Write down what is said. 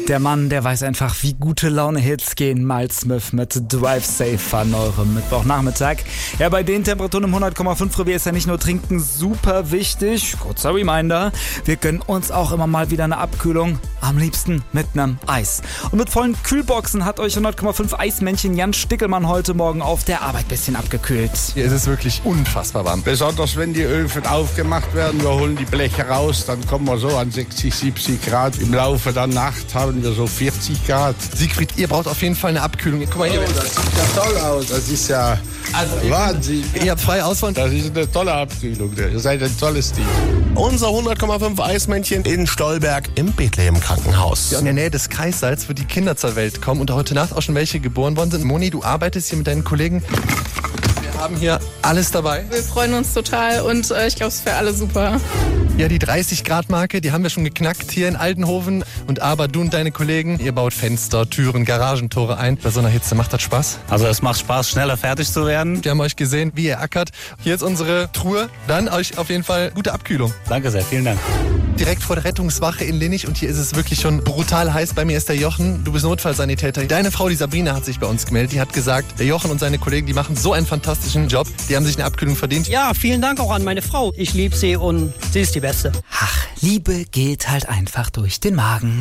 Der Mann, der weiß einfach, wie gute Laune-Hits gehen. Miles Smith mit Drive Safe an eurem Mittwochnachmittag. Ja, bei den Temperaturen im 100,5 Revier ist ja nicht nur Trinken super wichtig. Kurzer Reminder, wir gönnen uns auch immer mal wieder eine Abkühlung. Am liebsten mit einem Eis. Und mit vollen Kühlboxen hat euch 100,5 Eismännchen Jan Stickelmann heute Morgen auf der Arbeit ein bisschen abgekühlt. Hier ist es wirklich unfassbar warm. Besonders wenn die Öfen aufgemacht werden, wir holen die Bleche raus, dann kommen wir so an 60, 70 Grad. Im Laufe der Nacht haben wir so 40 Grad. Siegfried, ihr braucht auf jeden Fall eine Abkühlung. Guck mal hier. Oh, das sieht ja toll aus. Das ist ja Wahnsinn. Ihr habt freie Auswahl. Das ist eine tolle Abkühlung. Ihr seid ein tolles Team. Unser 100,5 Eismännchen in Stolberg im Bethlehem Krankenhaus. Ja, in der Nähe des Kreissaals, wo die Kinder zur Welt kommen und heute Nacht auch schon welche geboren worden sind. Moni, du arbeitest hier mit deinen Kollegen. Wir haben hier alles dabei. Wir freuen uns total und ich glaube, es ist für alle super. Ja, die 30-Grad-Marke, die haben wir schon geknackt hier in Altenhoven. Und aber du und deine Kollegen, ihr baut Fenster, Türen, Garagentore ein. Bei so einer Hitze macht das Spaß? Also es macht Spaß, schneller fertig zu werden. Wir haben euch gesehen, wie ihr ackert. Hier ist unsere Truhe. Dann euch auf jeden Fall gute Abkühlung. Danke sehr, vielen Dank. Direkt vor der Rettungswache in Linnich und hier ist es wirklich schon brutal heiß. Bei mir ist der Jochen, du bist Notfallsanitäter. Deine Frau, die Sabrina, hat sich bei uns gemeldet. Die hat gesagt, der Jochen und seine Kollegen, die machen so einen fantastischen Job. Die haben sich eine Abkühlung verdient. Ja, vielen Dank auch an meine Frau. Ich liebe sie und sie ist die Beste. Ach, Liebe geht halt einfach durch den Magen.